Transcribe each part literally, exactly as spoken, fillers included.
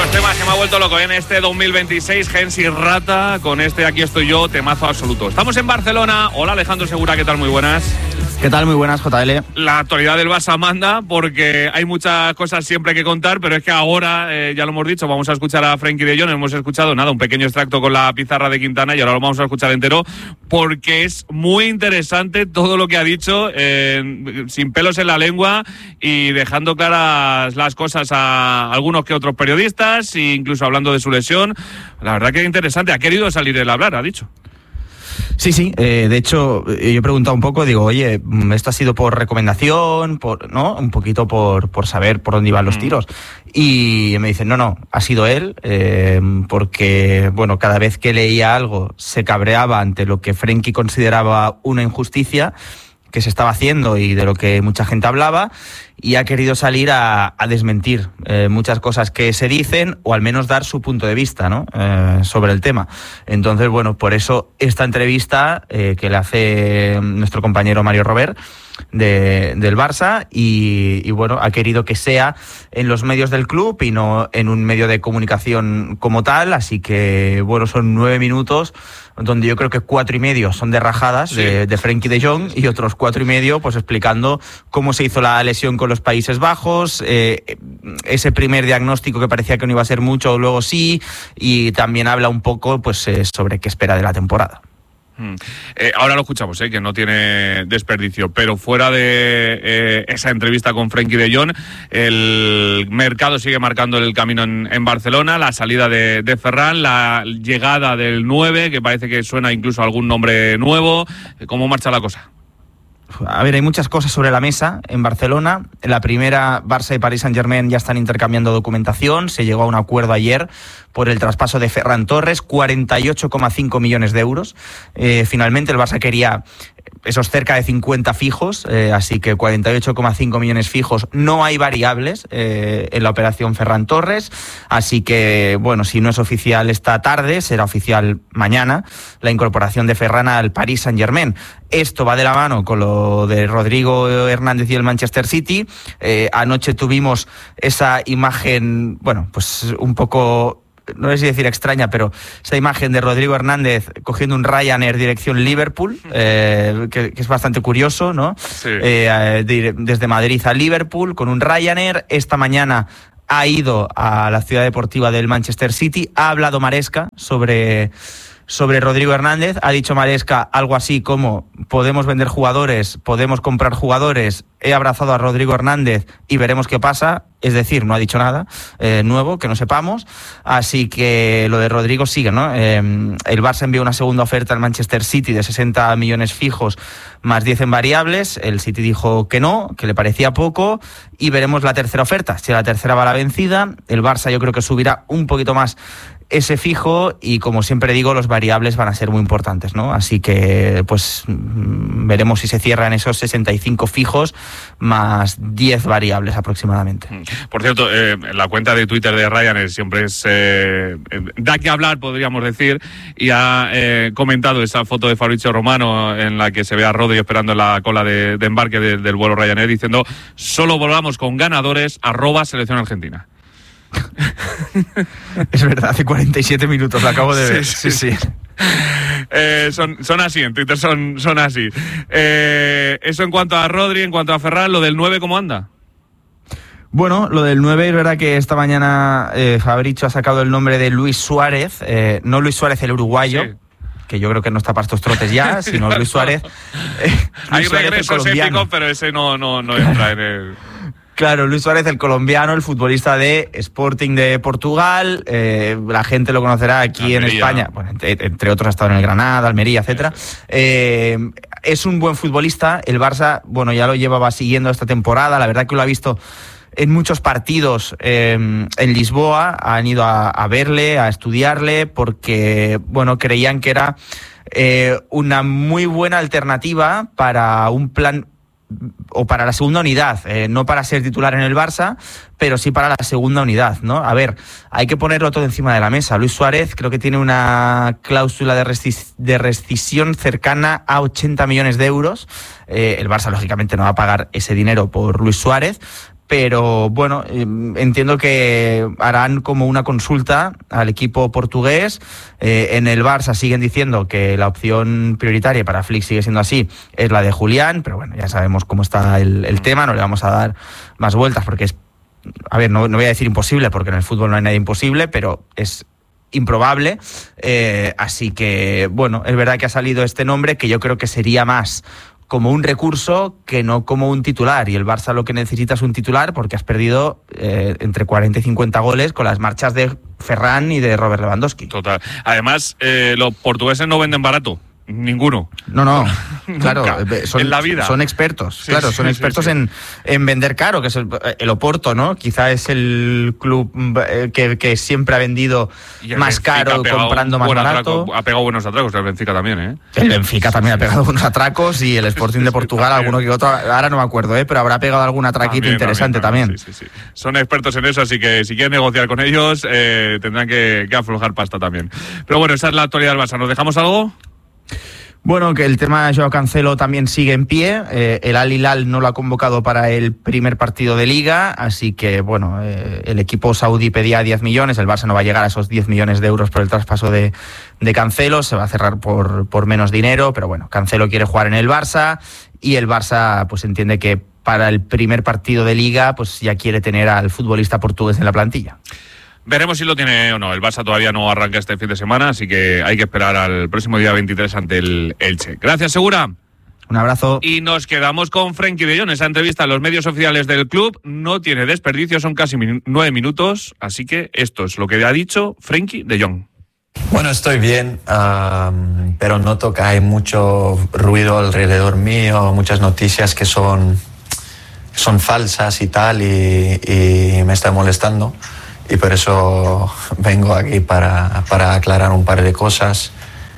temas, temas que me ha vuelto loco en este dos mil veintiséis. Gens y Rata con este Aquí estoy yo, temazo absoluto. Estamos en Barcelona. Hola Alejandro Segura, ¿qué tal? Muy buenas. ¿Qué tal? Muy buenas, J L. La actualidad del Barça manda porque hay muchas cosas siempre que contar, pero es que ahora, eh, ya lo hemos dicho, vamos a escuchar a Frenkie de Jong. Hemos escuchado, nada, un pequeño extracto con la pizarra de Quintana y ahora lo vamos a escuchar entero porque es muy interesante todo lo que ha dicho, eh, sin pelos en la lengua y dejando claras las cosas a algunos que otros periodistas e incluso hablando de su lesión. La verdad que es interesante. Ha querido salir él a hablar, ha dicho. Sí, sí, eh, de hecho yo he preguntado un poco, digo, oye, ¿esto ha sido por recomendación? Por, ¿no? Un poquito por, por saber por dónde iban los tiros. Y me dicen, no, no, ha sido él, eh, porque, bueno, cada vez que leía algo se cabreaba ante lo que Frenkie consideraba una injusticia que se estaba haciendo y de lo que mucha gente hablaba, y ha querido salir a, a desmentir eh, muchas cosas que se dicen, o al menos dar su punto de vista, ¿no? eh, sobre el tema. Entonces, bueno, por eso esta entrevista eh, que le hace nuestro compañero Mario Robert de, del Barça, y, y bueno, ha querido que sea en los medios del club y no en un medio de comunicación como tal, así que bueno, son nueve minutos donde yo creo que cuatro y medio son de rajadas, sí, de, de Frenkie de Jong, y otros cuatro y medio pues explicando cómo se hizo la lesión con los Países Bajos, eh, ese primer diagnóstico que parecía que no iba a ser mucho, luego sí, y también habla un poco pues eh, sobre qué espera de la temporada. Hmm. Eh, ahora lo escuchamos, eh, que no tiene desperdicio, pero fuera de eh, esa entrevista con Frenkie de Jong, el mercado sigue marcando el camino en, en Barcelona, la salida de, de Ferran, la llegada del nueve, que parece que suena incluso a algún nombre nuevo. ¿Cómo marcha la cosa? A ver, hay muchas cosas sobre la mesa en Barcelona. La primera, Barça y Paris Saint-Germain ya están intercambiando documentación. Se llegó a un acuerdo ayer por el traspaso de Ferran Torres, cuarenta y ocho coma cinco millones de euros. Eh, finalmente el Barça quería esos cerca de cincuenta fijos, eh, así que cuarenta y ocho coma cinco millones fijos. No hay variables eh, en la operación Ferran Torres, así que bueno, si no es oficial esta tarde, será oficial mañana la incorporación de Ferran al Paris Saint-Germain. Esto va de la mano con lo de Rodrigo Hernández y el Manchester City. Eh, anoche tuvimos esa imagen, bueno, pues un poco, no sé si decir extraña, pero esa imagen de Rodrigo Hernández cogiendo un Ryanair dirección Liverpool, eh, que, que es bastante curioso, ¿no? Sí. Eh, de, desde Madrid a Liverpool con un Ryanair. Esta mañana ha ido a la ciudad deportiva del Manchester City, ha hablado Maresca sobre... sobre Rodrigo Hernández. Ha dicho Maresca algo así como: podemos vender jugadores, podemos comprar jugadores, he abrazado a Rodrigo Hernández y veremos qué pasa. Es decir, no ha dicho nada eh, nuevo que no sepamos, así que lo de Rodrigo sigue, ¿no? Eh, el Barça envió una segunda oferta al Manchester City de sesenta millones fijos más diez en variables. El City dijo que no, que le parecía poco, y veremos la tercera oferta. Si la tercera va a la vencida, el Barça yo creo que subirá un poquito más ese fijo, y como siempre digo, los variables van a ser muy importantes, ¿no? Así que pues veremos si se cierran esos sesenta y cinco fijos más diez variables aproximadamente. Por cierto, eh, la cuenta de Twitter de Ryanair siempre es eh, da que hablar, podríamos decir, y ha eh, comentado esa foto de Fabrizio Romano en la que se ve a Rodri esperando en la cola de, de embarque de, del vuelo Ryanair, diciendo: solo volamos con ganadores, arroba selección argentina. Es verdad, hace cuarenta y siete minutos lo acabo de ver. Sí, sí, sí. Eh, son, son así, en Twitter son, son así. Eh, eso en cuanto a Rodri. En cuanto a Ferran, lo del nueve, ¿cómo anda? Bueno, lo del nueve, es verdad que esta mañana eh, Fabricio ha sacado el nombre de Luis Suárez, eh, no Luis Suárez el uruguayo, sí, que yo creo que no está para estos trotes ya, sino Luis Suárez. Eh, Luis Hay Suárez, regresos épicos, pero ese no, no, no entra en el... Claro, Luis Suárez, el colombiano, el futbolista de Sporting de Portugal. Eh, la gente lo conocerá aquí Almería, en España. Bueno, entre, entre otros ha estado en el Granada, Almería, etcétera. Eh, es un buen futbolista. El Barça, bueno, ya lo llevaba siguiendo esta temporada. La verdad que lo ha visto en muchos partidos eh, en Lisboa. Han ido a, a verle, a estudiarle, porque, bueno, creían que era eh, una muy buena alternativa para un plan, o para la segunda unidad, eh, no para ser titular en el Barça, pero sí para la segunda unidad, ¿no? A ver, hay que ponerlo todo encima de la mesa. Luis Suárez creo que tiene una cláusula de, rescis- de rescisión cercana a ochenta millones de euros. Eh, el Barça, lógicamente, no va a pagar ese dinero por Luis Suárez, pero bueno, entiendo que harán como una consulta al equipo portugués. Eh, en el Barça siguen diciendo que la opción prioritaria para Flick sigue siendo así, es la de Julián, pero bueno, ya sabemos cómo está el, el tema, no le vamos a dar más vueltas porque es, a ver, no, no voy a decir imposible porque en el fútbol no hay nada imposible, pero es improbable, eh, así que bueno, es verdad que ha salido este nombre que yo creo que sería más como un recurso que no como un titular, y el Barça lo que necesita es un titular porque has perdido eh, entre cuarenta y cincuenta goles con las marchas de Ferran y de Robert Lewandowski. Total. Además, eh, los portugueses no venden barato. Ninguno. No, no, claro, son, en la vida. Son expertos, sí, claro, sí, son expertos sí, sí. En, en vender caro, que es el, el Oporto, ¿no? Quizá es el club que, que siempre ha vendido más caro, comprando más barato. Atraco, ha pegado buenos atracos, el Benfica también, ¿eh? El Benfica también ha pegado buenos atracos y el Sporting de Portugal, alguno que otro, ahora no me acuerdo, ¿eh? Pero habrá pegado algún atraquito también, interesante también. también. Sí, sí, sí. Son expertos en eso, así que si quieren negociar con ellos, eh, tendrán que, que aflojar pasta también. Pero bueno, esa es la actualidad del Barça. ¿Nos dejamos algo? Bueno, que el tema de Joao Cancelo también sigue en pie. Eh, el Al Hilal no lo ha convocado para el primer partido de Liga, así que, bueno, eh, el equipo saudí pedía diez millones, el Barça no va a llegar a esos diez millones de euros por el traspaso de, de Cancelo, se va a cerrar por, por menos dinero, pero bueno, Cancelo quiere jugar en el Barça y el Barça pues entiende que para el primer partido de Liga pues ya quiere tener al futbolista portugués en la plantilla. Veremos si lo tiene o no. El Barça todavía no arranca este fin de semana, así que hay que esperar al próximo día veintitrés ante el Elche. Gracias, Segura. Un abrazo. Y nos quedamos con Frenkie de Jong. Esa entrevista en los medios oficiales del club no tiene desperdicio, son casi min- nueve minutos, así que esto es lo que ha dicho Frenkie de Jong. Bueno, estoy bien, um, pero noto que hay mucho ruido alrededor mío, muchas noticias que son, son falsas y tal, y, y me está molestando. Y por eso vengo aquí para, para aclarar un par de cosas.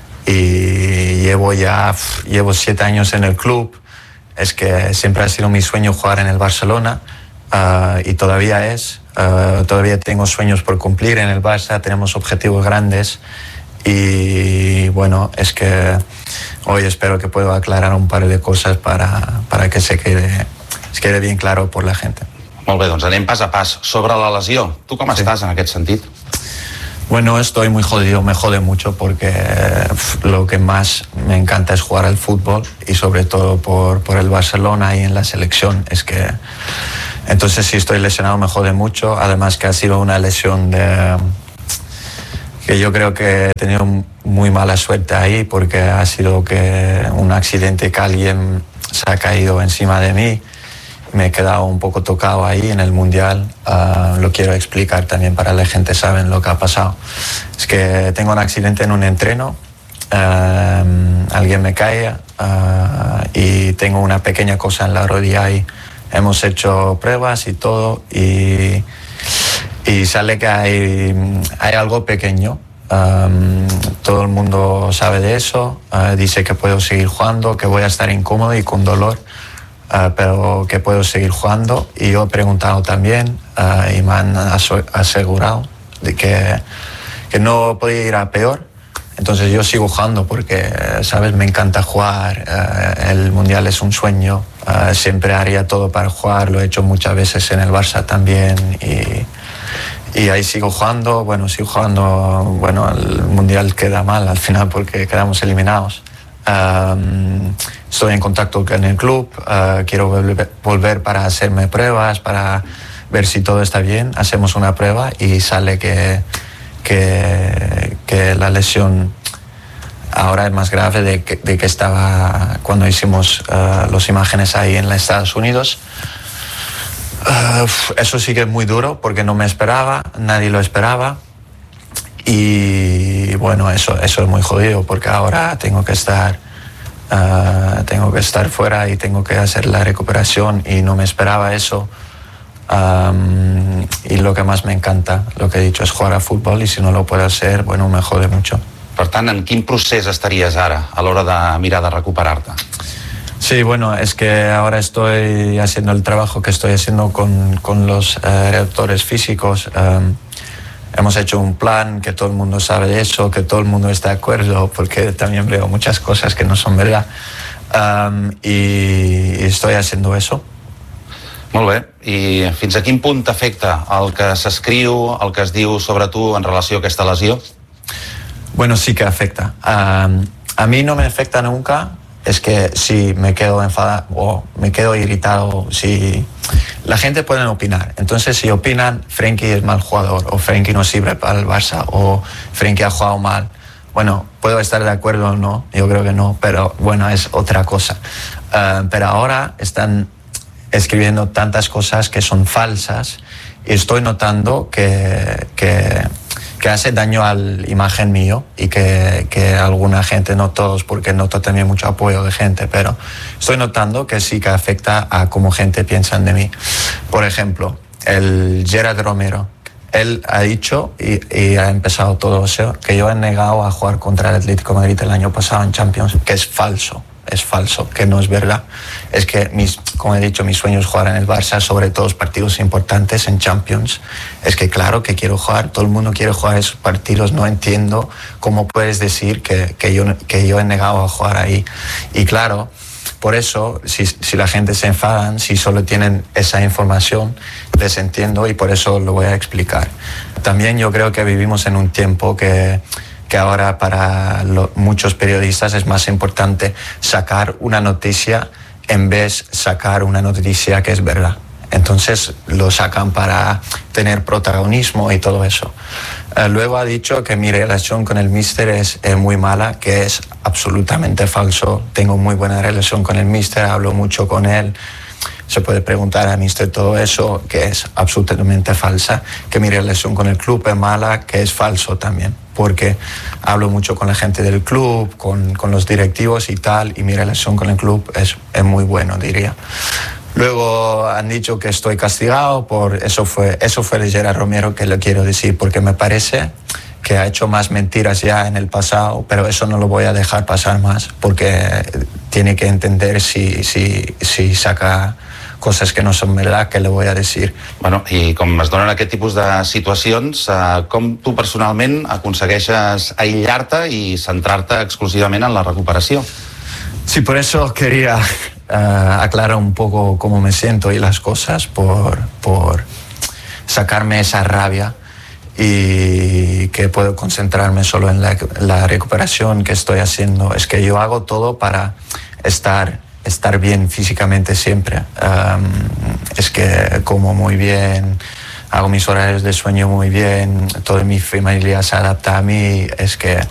Y llevo ya llevo siete años en el club. Es que siempre ha sido mi sueño jugar en el Barcelona, uh, y todavía es. Uh, todavía tengo sueños por cumplir en el Barça, tenemos objetivos grandes. Y bueno, es que hoy espero que pueda aclarar un par de cosas para, para que se quede, se quede bien claro por la gente. Molt bé, doncs anem pas a pas. Sobre la lesió, tu com sí. estàs en aquest sentit? Bueno, estoy muy jodido, me jode mucho porque pff, lo que más me encanta es jugar al fútbol y sobre todo por, por el Barcelona y en la selección. Es que entonces si estoy lesionado me jode mucho, además que ha sido una lesión de, que yo creo que he tenido muy mala suerte ahí porque ha sido que un accidente que alguien se ha caído encima de mí. Me he quedado un poco tocado ahí en el Mundial. Uh, lo quiero explicar también para la gente saben lo que ha pasado. Es que tengo un accidente en un entreno, uh, alguien me cae uh, y tengo una pequeña cosa en la rodilla ahí. Hemos hecho pruebas y todo y, y sale que hay, hay algo pequeño. Um, todo el mundo sabe de eso, uh, dice que puedo seguir jugando, que voy a estar incómodo y con dolor. Uh, pero que puedo seguir jugando y yo he preguntado también uh, y me han asegurado de que, que no podía ir a peor, entonces yo sigo jugando porque, sabes, me encanta jugar, uh, el Mundial es un sueño, uh, siempre haría todo para jugar, lo he hecho muchas veces en el Barça también y, y ahí sigo jugando, bueno, sigo jugando, bueno, el Mundial queda mal al final porque quedamos eliminados. Um, estoy en contacto con el club, uh, quiero volver, volver para hacerme pruebas, para ver si todo está bien. Hacemos una prueba y sale que, que, que la lesión ahora es más grave de que, de que estaba cuando hicimos uh, las imágenes ahí en los Estados Unidos. Uh, eso sí que es muy duro porque no me esperaba, nadie lo esperaba. Y bueno, eso, eso es muy jodido porque ahora tengo que estar, uh, tengo que estar fuera y tengo que hacer la recuperación y no me esperaba eso. Um, y lo que más me encanta, lo que he dicho, es jugar a fútbol y si no lo puedo hacer, bueno, me jode mucho. Per tant, en quin procés estaries ara a l'hora de mirar de recuperar-te? Sí, bueno, es que ahora estoy haciendo el trabajo que estoy haciendo con, con los uh, redactores físicos. Um, Hemos hecho un plan que todo el mundo sabe de eso, que todo el mundo está de acuerdo, porque también veo muchas cosas que no son verdad. Um, y estoy haciendo eso. Molt bé, i fins a quin punt t'afecta el que s'escriu, el que es diu sobre tu en relació a aquesta lesió? Bueno, sí que afecta. Um, a mí no me afecta nunca, es que si me quedo enfadado o me quedo irritado, si la gente puede opinar. Entonces, si opinan, Frenkie es mal jugador, o Frenkie no sirve para el Barça, o Frenkie ha jugado mal, bueno, puedo estar de acuerdo o no, yo creo que no, pero bueno, es otra cosa. Uh, pero ahora están escribiendo tantas cosas que son falsas y estoy notando que, que, que hace daño a la imagen mío y que, que alguna gente, no todos, porque noto también mucho apoyo de gente, pero estoy notando que sí que afecta a cómo gente piensa de mí. Por ejemplo, el Gerard Romero, él ha dicho y, y ha empezado todo eso, que yo he negado a jugar contra el Atlético de Madrid el año pasado en Champions, que es falso. Es falso, que no es verdad. Es que, mis, como he dicho, mi sueño es jugar en el Barça, sobre todo los partidos importantes en Champions. Es que claro que quiero jugar, todo el mundo quiere jugar esos partidos, no entiendo cómo puedes decir que, que, yo, que yo he negado a jugar ahí. Y claro, por eso, si, si la gente se enfadan, si solo tienen esa información, les entiendo y por eso lo voy a explicar. También yo creo que vivimos en un tiempo que... que ahora para lo, muchos periodistas es más importante sacar una noticia en vez de sacar una noticia que es verdad. Entonces lo sacan para tener protagonismo y todo eso. Uh, luego ha dicho que mi relación con el míster es, es muy mala, que es absolutamente falso. Tengo muy buena relación con el míster, hablo mucho con él. Se puede preguntar a míster todo eso, que es absolutamente falsa, que mi relación con el club es mala, que es falso también, porque hablo mucho con la gente del club, con, con los directivos y tal, y mi relación con el club es, es muy bueno, diría. Luego han dicho que estoy castigado por eso, fue eso fue de Gerard Romero, que le quiero decir, porque me parece que ha hecho más mentiras ya en el pasado, pero eso no lo voy a dejar pasar más, porque tiene que entender si, si, si saca coses que no són verdad, que le voy a decir. Bueno, i com es donen aquest tipus de situacions, eh, com tu personalment aconsegueixes aïllar-te i centrar-te exclusivament en la recuperació? Sí, por eso quería uh, aclarar un poco cómo me siento y las cosas, por, por sacarme esa rabia y que puedo concentrarme solo en la, la recuperación que estoy haciendo. Es que yo hago todo para estar, estar bien físicamente siempre. Um, es que como muy bien, hago mis horarios de sueño muy bien, toda mi familia se adapta a mí, es que